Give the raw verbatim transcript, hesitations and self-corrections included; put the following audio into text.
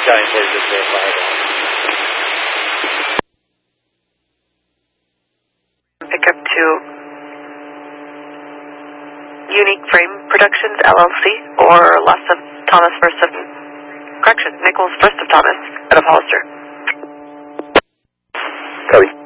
Italian forty, just verify that. Pick up to Unique Frame Productions, L L C, or Loss of Thomas First of, correction, Nichols First of Thomas, out of Hollister. Copy.